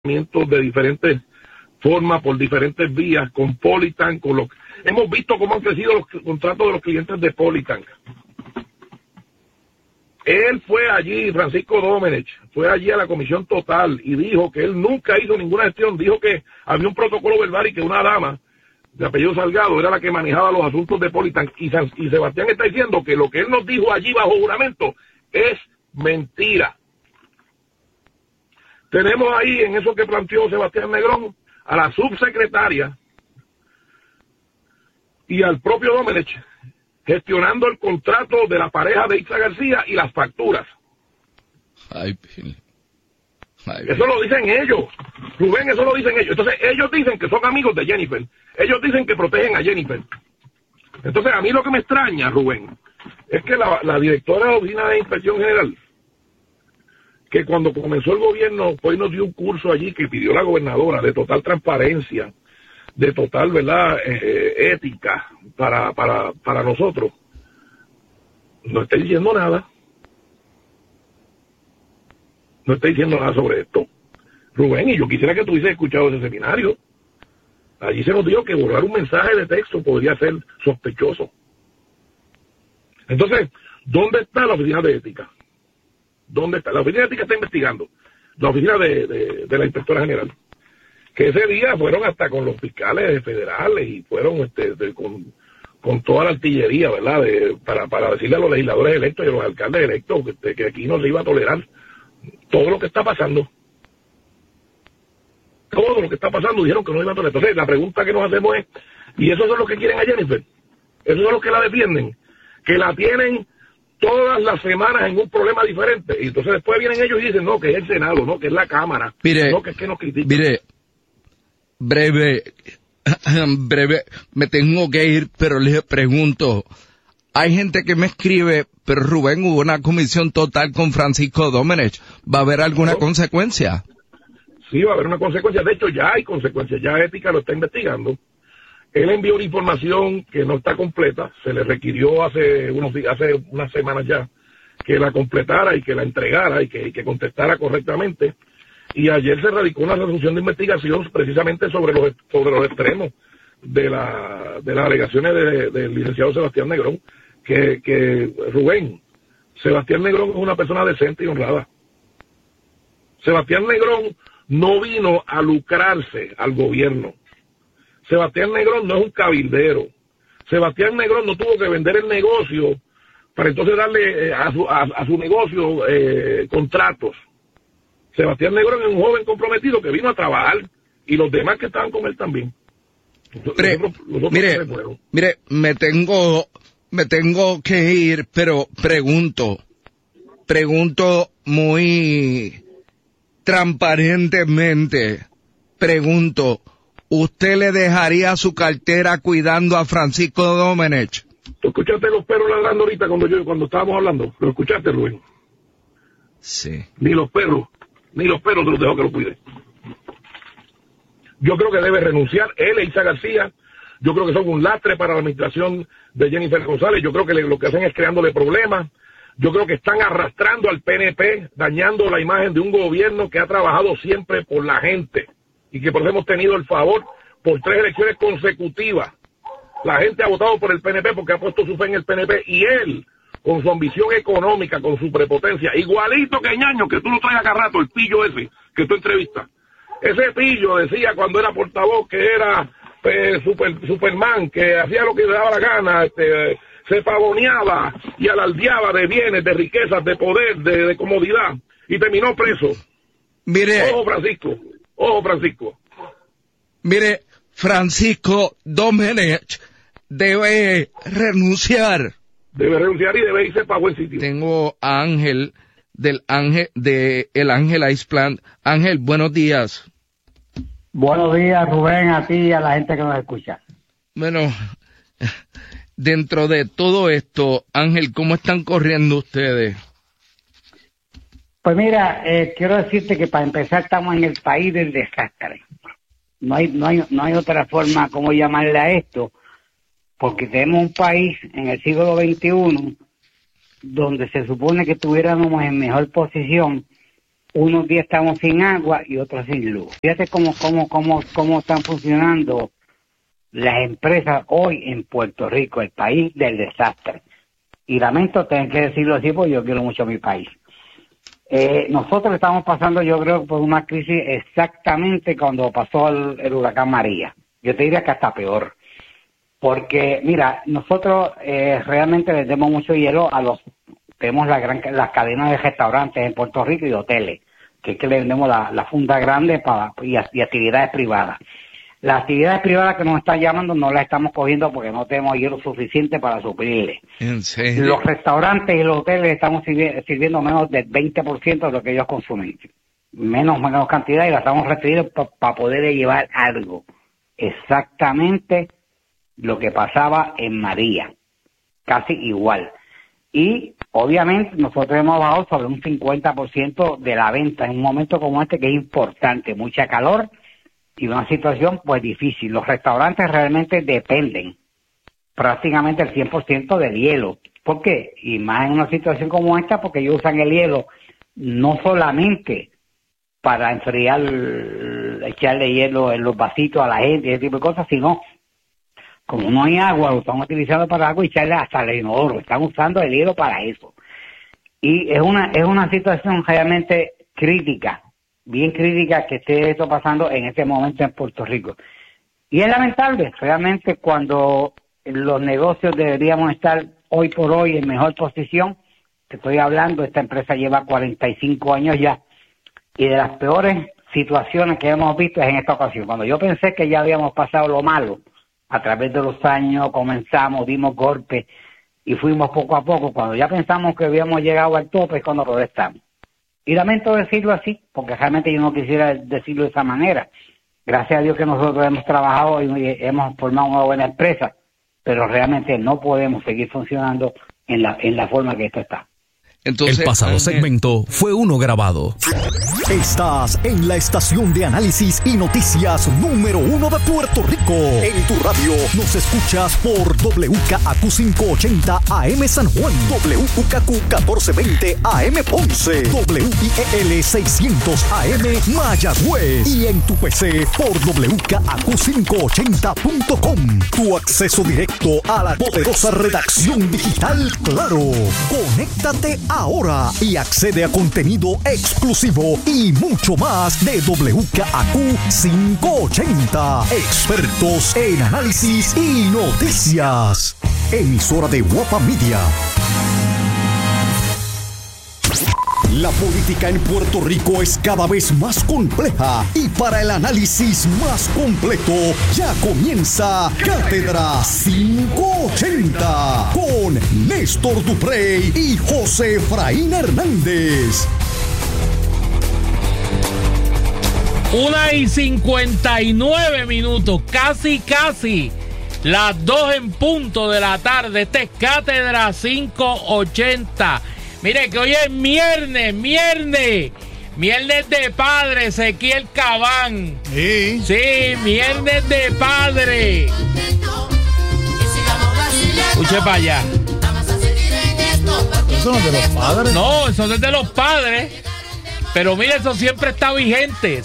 de diferentes formas, por diferentes vías, con Politank, hemos visto cómo han crecido los contratos de los clientes de Politank. Él fue allí, Francisco Domenech, fue allí a la comisión total y dijo que él nunca hizo ninguna gestión, dijo que había un protocolo verbal y que una dama de apellido Salgado era la que manejaba los asuntos de Politank, y Sebastián está diciendo que lo que él nos dijo allí bajo juramento es mentira. Tenemos ahí, en eso que planteó Sebastián Negrón, a la subsecretaria y al propio Domenech gestionando el contrato de la pareja de Itza García y las facturas. Ay, Billy. Eso lo dicen ellos, Rubén, eso lo dicen ellos. Entonces ellos dicen que son amigos de Jennifer, ellos dicen que protegen a Jennifer. Entonces a mí lo que me extraña, Rubén, es que la directora de la Oficina de Inspección General, que cuando comenzó el gobierno, pues nos dio un curso allí que pidió la gobernadora de total transparencia, de total, ¿verdad?, ética para nosotros. No está diciendo nada. No está diciendo nada sobre esto. Rubén, y yo quisiera que tú hubieses escuchado ese seminario. Allí se nos dijo que borrar un mensaje de texto podría ser sospechoso. Entonces, ¿dónde está la oficina de ética? ¿Dónde está? La oficina de ética está investigando. La oficina de la inspectora general. Que ese día fueron hasta con los fiscales federales y fueron con toda la artillería, ¿verdad? Para decirle a los legisladores electos y a los alcaldes electos que aquí no se iba a tolerar todo lo que está pasando. Todo lo que está pasando dijeron que no iba a tolerar. Entonces, la pregunta que nos hacemos es, ¿y esos son los que quieren a Jennifer? ¿Esos son los que la defienden? Que la tienen todas las semanas en un problema diferente. Y entonces después vienen ellos y dicen, no, que es el Senado, no, que es la Cámara. Mire, no, que es que nos critican. Mire, breve, me tengo que ir, pero les pregunto, hay gente que me escribe, pero Rubén, hubo una comisión total con Francisco Domenech, ¿va a haber alguna consecuencia? Sí, va a haber una consecuencia, de hecho ya hay consecuencias, ya Ética lo está investigando. Él envió una información que no está completa, se le requirió hace unas semanas ya que la completara y que la entregara y que contestara correctamente. Y ayer se radicó una resolución de investigación precisamente sobre los extremos de las alegaciones del licenciado Sebastián Negrón, que Rubén, Sebastián Negrón es una persona decente y honrada. Sebastián Negrón no vino a lucrarse al gobierno. Sebastián Negrón no es un cabildero. Sebastián Negrón no tuvo que vender el negocio para entonces darle a su negocio contratos. Sebastián Negrón es un joven comprometido que vino a trabajar y los demás que estaban con él también. Mire, me tengo que ir, pero pregunto muy transparentemente, ¿usted le dejaría su cartera cuidando a Francisco Domenech? ¿Tú escuchaste los perros ladrando ahorita cuando estábamos hablando? ¿Lo escuchaste, Rubén? Sí. Ni los perros te los dejo que lo cuide. Yo creo que debe renunciar él e Itza García. Yo creo que son un lastre para la administración de Jennifer González. Yo creo que lo que hacen es creándole problemas. Yo creo que están arrastrando al PNP, dañando la imagen de un gobierno que ha trabajado siempre por la gente y que por eso hemos tenido el favor por 3 elecciones consecutivas. La gente ha votado por el PNP porque ha puesto su fe en el PNP y él, con su ambición económica, con su prepotencia, igualito que Ñaño, que tú lo traes acá rato, el pillo ese que tú entrevistas. Ese pillo decía cuando era portavoz que era Superman, que hacía lo que le daba la gana, se pavoneaba y alardeaba de bienes, de riquezas, de poder, de comodidad, y terminó preso. Mire. Ojo, Francisco. Mire, Francisco Domenech debe renunciar. Debe renunciar y debe irse para buen sitio. Tengo a Ángel de el Ángel Ice Plant. Ángel, buenos días. Buenos días, Rubén, a ti y a la gente que nos escucha. Bueno, dentro de todo esto, Ángel, ¿cómo están corriendo ustedes? Pues mira, quiero decirte que para empezar estamos en el país del desastre. No hay otra forma como llamarle a esto, porque tenemos un país en el siglo XXI donde se supone que estuviéramos en mejor posición unos días estamos sin agua y otros sin luz. Fíjate cómo están funcionando las empresas hoy en Puerto Rico, el país del desastre. Y lamento tener que decirlo así porque yo quiero mucho a mi país. Nosotros estamos pasando, yo creo, por una crisis exactamente cuando pasó el huracán María. Yo te diría que hasta peor. Porque, mira, nosotros realmente vendemos mucho hielo tenemos las cadenas de restaurantes en Puerto Rico y de hoteles, que es que le vendemos la funda grande y actividades privadas. Las actividades privadas que nos están llamando no las estamos cogiendo porque no tenemos hielo suficiente para suplirle. ¿En serio? Los restaurantes y los hoteles estamos sirviendo menos del 20% de lo que ellos consumen. Menos cantidad y la estamos restringiendo para poder llevar algo. Exactamente lo que pasaba en María. Casi igual. Y obviamente nosotros hemos bajado sobre un 50% de la venta en un momento como este que es importante. Mucha calor y una situación pues difícil. Los restaurantes realmente dependen prácticamente el 100% del hielo. ¿Por qué? Y más en una situación como esta porque ellos usan el hielo no solamente para enfriar, echarle hielo en los vasitos a la gente y ese tipo de cosas, sino como no hay agua, lo están utilizando para agua y echarle hasta el inodoro. Están usando el hielo para eso. Y es una situación realmente crítica, bien crítica que esté esto pasando en este momento en Puerto Rico. Y es lamentable, realmente cuando los negocios deberíamos estar hoy por hoy en mejor posición. Te estoy hablando, esta empresa lleva 45 años ya, y de las peores situaciones que hemos visto es en esta ocasión. Cuando yo pensé que ya habíamos pasado lo malo, a través de los años comenzamos, dimos golpes y fuimos poco a poco. Cuando ya pensamos que habíamos llegado al tope es cuando protestamos. Y lamento decirlo así, porque realmente yo no quisiera decirlo de esa manera. Gracias a Dios que nosotros hemos trabajado y hemos formado una buena empresa, pero realmente no podemos seguir funcionando en la forma que esto está. Entonces, el pasado segmento fue uno grabado. Estás en la estación de análisis y noticias número 1 de Puerto Rico. En tu radio nos escuchas por WKAQ 580 AM San Juan, WKQ 1420 AM Ponce, WIEL 600 AM Mayagüez y en tu PC por WKAQ580.com. Tu acceso directo a la poderosa redacción digital Claro. Conéctate ahora y accede a contenido exclusivo y mucho más de WKAQ 580. Expertos en análisis y noticias. Emisora de Guapa Media. La política en Puerto Rico es cada vez más compleja y para el análisis más completo ya comienza Cátedra 580 con Néstor Duprey y José Efraín Hernández. 1:59, casi las 2 en punto de la tarde. Este es Cátedra 580. Mire que hoy es viernes de padre, Ezequiel Cabán. Sí, viernes de padre. Escuche para allá. ¿Eso no es de los padres? No, eso no es de los padres. Pero mire, eso siempre está vigente.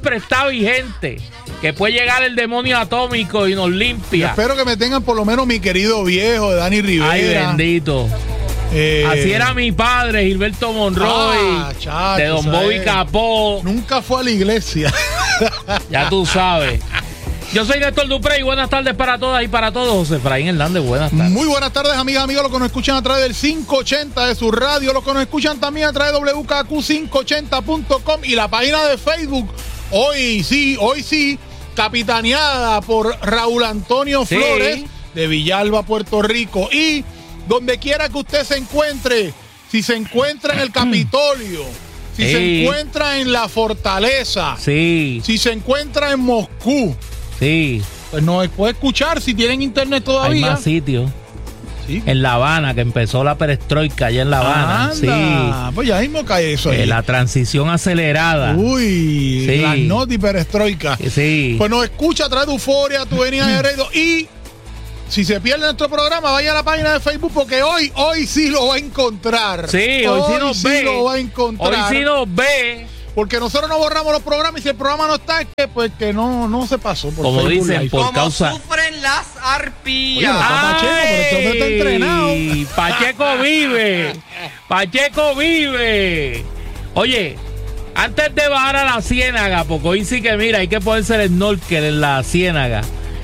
Que puede llegar el demonio atómico y nos limpia. Yo espero que me tengan por lo menos mi querido viejo de Dani Rivera. Ay, bendito. Así era mi padre, Gilberto Monroy, chacho, de Don Bobby Capó. Nunca fue a la iglesia. Ya tú sabes. Yo soy Néstor Duprey, buenas tardes para todas y para todos. José Efraín Hernández, buenas tardes. Muy buenas tardes, amigas, amigos, los que nos escuchan a través del 580 de su radio, los que nos escuchan también a través de WKQ580.com y la página de Facebook. Hoy sí, capitaneada por Raúl Antonio Flores, de Villalba, Puerto Rico. Y donde quiera que usted se encuentre, si se encuentra en el Capitolio, si se encuentra en la Fortaleza, si se encuentra en Moscú, pues nos puede escuchar si tienen internet todavía. Hay más sitios. En La Habana, que empezó la perestroika allá en La Habana. Anda, pues ya mismo cae eso ahí. La transición acelerada. Las notas y perestroika. Pues nos escucha a través de Euforia, Tu Venida de Radio. Y si se pierde nuestro programa, vaya a la página de Facebook porque hoy sí lo va a encontrar. Sí, hoy sí nos ve. Lo va a encontrar. Hoy sí nos ve. porque nosotros no borramos los programas y si el programa no está, es que pues que no se pasó. Por como Facebook dicen, Live. por Como causa... sufren las arpías. Oye, no está Pacheco, pero este hombre está entrenado. Pacheco vive. Pacheco vive. Oye, antes de bajar a la ciénaga, porque hoy sí que mira, hay que ponerse el snorkel en la ciénaga.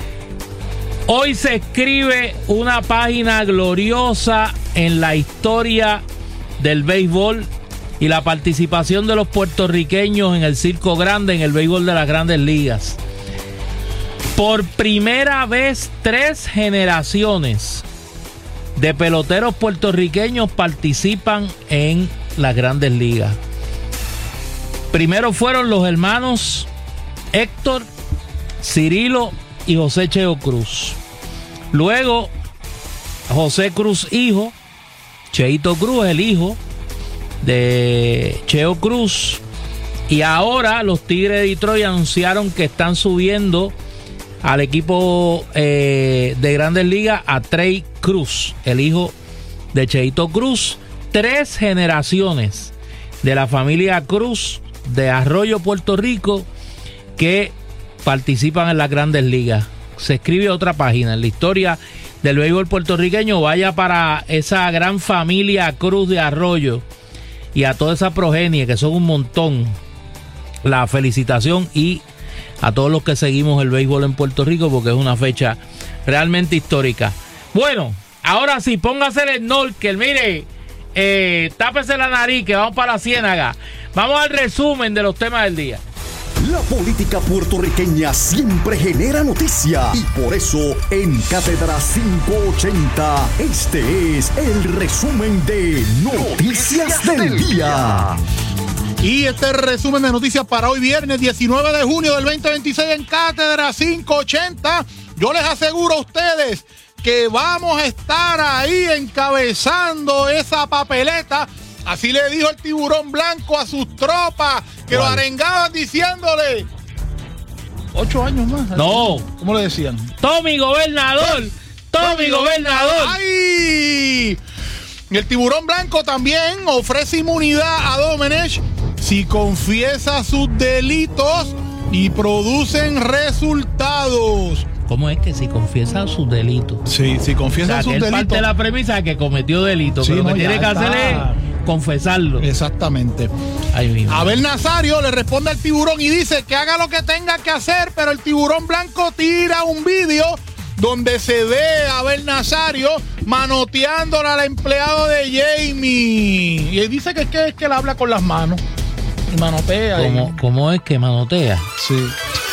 Hoy se escribe una página gloriosa en la historia del béisbol y la participación de los puertorriqueños en el Circo Grande, en el béisbol de las Grandes Ligas. Por primera vez, 3 generaciones de peloteros puertorriqueños participan en las Grandes Ligas. Primero fueron los hermanos Héctor, Cirilo y José Cheo Cruz. Luego, José Cruz hijo, Cheito Cruz, el hijo de Cheo Cruz. Y ahora los Tigres de Detroit anunciaron que están subiendo al equipo de Grandes Ligas a Trey Cruz, el hijo de Cheito Cruz. 3 generaciones de la familia Cruz de Arroyo, Puerto Rico, que participan en las Grandes Ligas. Se escribe otra página en la historia del béisbol puertorriqueño. Vaya para esa gran familia Cruz de Arroyo y a toda esa progenie, que son un montón, la felicitación, y a todos los que seguimos el béisbol en Puerto Rico, porque es una fecha realmente histórica. Bueno, ahora sí, póngase el snorkel, mire, tápese la nariz, que vamos para la ciénaga. Vamos al resumen de los temas del día. La política puertorriqueña siempre genera noticia y por eso en Cátedra 580 este es el resumen de Noticias del Día. Y este resumen de noticias para hoy viernes 19 de junio del 2026 en Cátedra 580. Yo les aseguro a ustedes que vamos a estar ahí encabezando esa papeleta. Así le dijo el Tiburón Blanco a sus tropas que lo arengaban diciéndole 8 años más. No. ¿Cómo le decían? Tommy Gobernador, Tommy Gobernador. ¡Ay! Y el Tiburón Blanco también ofrece inmunidad a Domenech si confiesa sus delitos y producen resultados. ¿Cómo es que si confiesa sus delitos? Sí, si confiesa sus que él delitos. parte de la premisa de que cometió delitos, Sí, pero lo no, que tiene que ya hacer está. es confesarlo. Exactamente. Ay, mi madre. Abel Nazario le responde al Tiburón y dice que haga lo que tenga que hacer, pero el Tiburón Blanco tira un vídeo donde se ve a Abel Nazario manoteándole al empleado de Jamie. Y él dice que es que él habla con las manos. Y manotea. ¿Cómo es que manotea? Sí.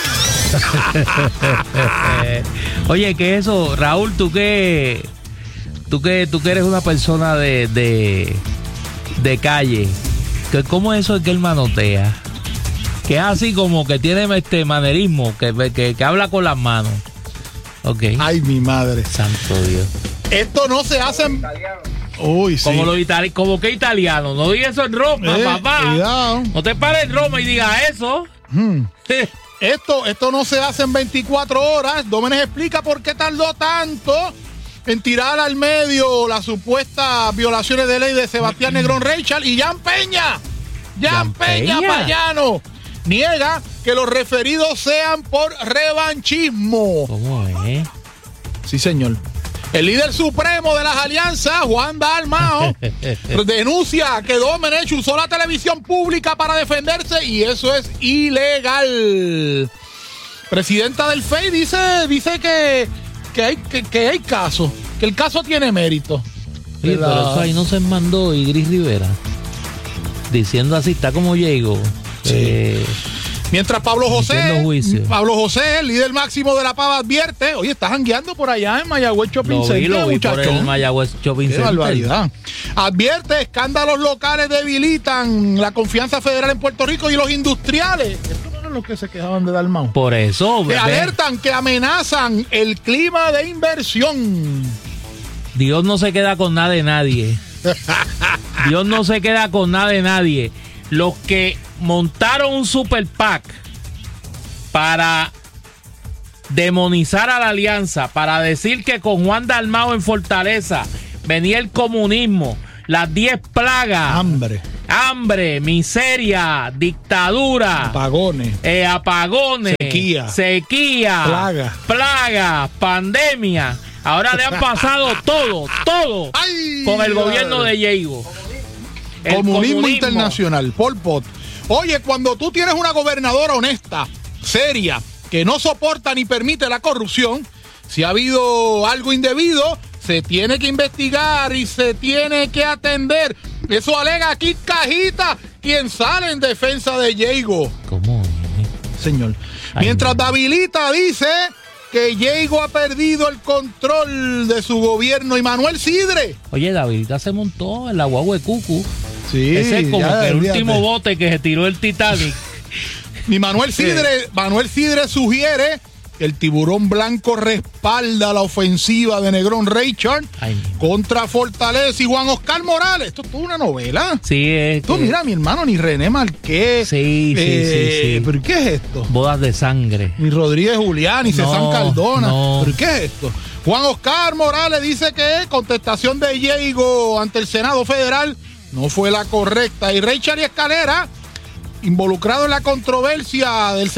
Oye, ¿qué es eso? Raúl, tú que eres una persona de calle, ¿cómo es eso de que él manotea? Que es así como que tiene este manerismo, que habla con las manos. Ok. Ay, mi madre. Santo Dios. Esto no se hace en... Uy, sí. Como que italiano. No digas eso en Roma, papá. Cuidado. No te pares en Roma y digas eso. Esto no se hace en 24 horas. Domenech explica por qué tardó tanto en tirar al medio las supuestas violaciones de ley de Sebastián Negrón Reichard. Y Jan Peña Payano niega que los referidos sean por revanchismo. ¿Cómo es? Sí, señor. El líder supremo de las alianzas, Juan Dalmao, denuncia que Domenech usó la televisión pública para defenderse y eso es ilegal. Presidenta del FEI dice que hay caso, que el caso tiene mérito. Sí, pero eso ahí no se mandó Idris Rivera diciendo así, está como Diego. Sí. Mientras Pablo José, el líder máximo de la Pava, advierte, oye, está jangueando por allá en Mayagüez Shopping Center, lo vi por muchachón. el Mayagüez Shopping Center. Barbaridad. Advierte, escándalos locales debilitan la confianza federal en Puerto Rico y los industriales. Esto no eran los que se quejaban de Dalmau. Por eso. Que alertan, que amenazan el clima de inversión. Dios no se queda con nada de nadie. Dios no se queda con nada de nadie. Los que montaron un super PAC para demonizar a la alianza, para decir que con Juan Dalmau en Fortaleza venía el comunismo, las 10 plagas, hambre, hambre, miseria, dictadura, Apagones. Apagones, sequía, plaga, pandemia. Ahora le han pasado todo ¡Ay, con el madre! gobierno de Diego. El Comunismo internacional, Pol Pot. Oye, cuando tú tienes una gobernadora honesta, seria, que no soporta ni permite la corrupción, si ha habido algo indebido, se tiene que investigar y se tiene que atender. Eso alega aquí Cajita, quien sale en defensa de Diego. ¿Cómo es? Señor. Ay, Mientras no. Davilita dice que Diego ha perdido el control de su gobierno y Manuel Sidre. Oye, Davidita se montó en la guagua de Cucu. Sí, Ese es como ya, que el olvídate. último bote que se tiró el Titanic. Y Manuel Sidre sugiere que el tiburón blanco respalda la ofensiva de Negrón Richard Ay, contra Fortaleza y Juan Oscar Morales. Esto es toda una novela. sí, es Tú que- mira, mi hermano, ni René Marqués. Sí. ¿Pero qué es esto? Bodas de sangre. Ni Rodríguez Julián, ni César No, Cardona. no. ¿Pero qué es esto? Juan Oscar Morales dice que contestación de Diego ante el Senado Federal no fue la correcta. Y Richard y Escalera, involucrado en la controversia del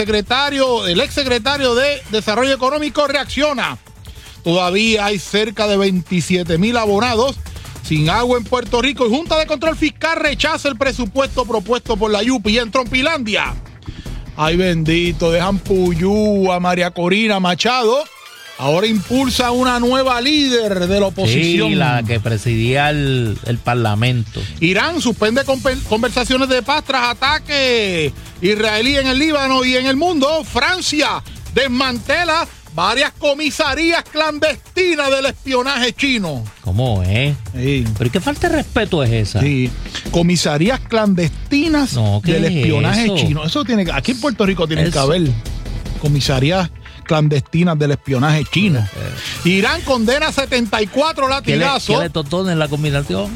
ex secretario de Desarrollo Económico, reacciona. Todavía hay cerca de 27,000 abonados sin agua en Puerto Rico y Junta de Control Fiscal rechaza el presupuesto propuesto por la YUPI en Trompilandia. Ay, bendito, dejan Puyú a María Corina Machado. Ahora impulsa una nueva líder de la oposición. Sí, la que presidía el Parlamento. Irán suspende conversaciones de paz tras ataque israelí en el Líbano y en el mundo. Francia desmantela varias comisarías clandestinas del espionaje chino. ¿Cómo es? Sí. ¿Pero qué falta de respeto es esa? Sí, comisarías clandestinas No, ¿qué del es espionaje eso? chino. Eso tiene que, aquí en Puerto Rico tiene que Eso. haber comisarías clandestinas del espionaje chino. Irán condena 74 ¿Qué latigazos. le totón en la combinación?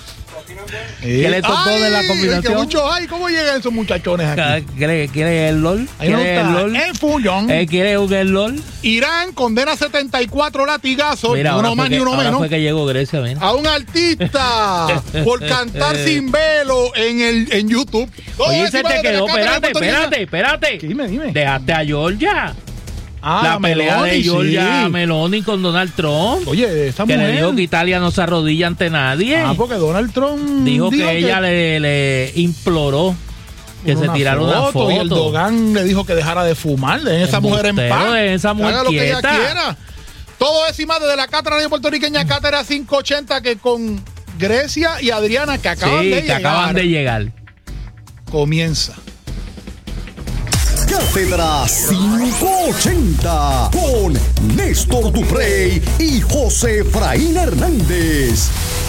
¿Qué le tocó de la combinación? Que muchos hay. ¿Cómo llegan esos muchachones aquí? ¿Quiere el LOL? Ahí no ¿Quiere el está. LOL? El fullón. ¿Quiere un el LOL? Irán condena 74 latigazos, Mira, uno ahora más fue ni que- uno ahora menos, fue que llegó Grecia, mira. a un artista por cantar sin velo en YouTube. Todo Oye, se encima te de quedó, Cátedra Puertorriqueña. espérate. Dime. Dejaste a Georgia. La pelea Meloni, de Georgia sí. Meloni con Donald Trump. Oye, esa Que mujer. le dijo que Italia no se arrodilla ante nadie. Porque Donald Trump dijo que ella le imploró que se tirara una foto. Y el Dogan le dijo que dejara de fumar. Dejen esa mujer en Embustero, paz. dejen esa mujer Haga lo que ella quieta. quiera. Todo eso y más desde la Cátedra Radio Puertorriqueña, Cátedra 580, que con Grecia y Adriana, que acaban de llegar, acaban de llegar. comienza. Cátedra 580 con Néstor Duprey y José Efraín Hernández.